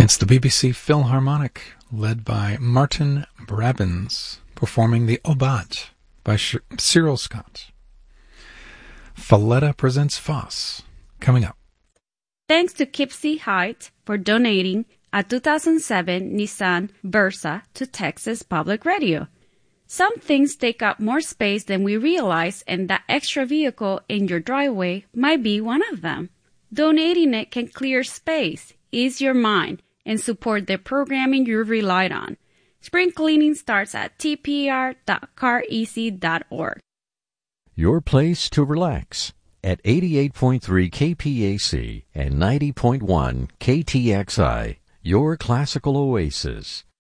It's the BBC Philharmonic, led by Martin Brabbins, performing the Obat by Cyril Scott. Falletta presents Foss, coming up. Thanks to Kipsey Height for donating a 2007 Nissan Versa to Texas Public Radio. Some things take up more space than we realize, and that extra vehicle in your driveway might be one of them. Donating it can clear space, ease your mind, and support the programming you've relied on. Spring cleaning starts at tpr.careasy.org. Your place to relax at 88.3 KPAC and 90.1 KTXI, your classical oasis.